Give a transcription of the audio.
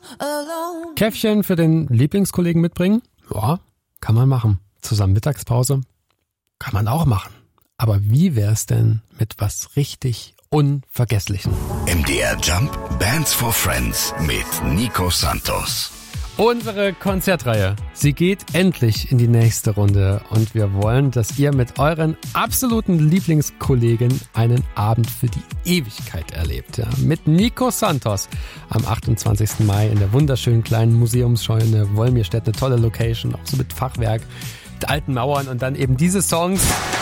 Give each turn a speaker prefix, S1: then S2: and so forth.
S1: Käffchen für den Lieblingskollegen mitbringen? Ja, kann man machen. Zusammen Mittagspause? Kann man auch machen. Aber wie wär's denn mit was richtig Unvergesslichem?
S2: MDR Jump Bands for Friends mit Nico Santos.
S1: Unsere Konzertreihe, sie geht endlich in die nächste Runde und wir wollen, dass ihr mit euren absoluten Lieblingskollegen einen Abend für die Ewigkeit erlebt. Ja. Mit Nico Santos am 28. Mai in der wunderschönen kleinen Museumsscheune Wolmirstedt, eine tolle Location, auch so mit Fachwerk, mit alten Mauern und dann eben diese Songs.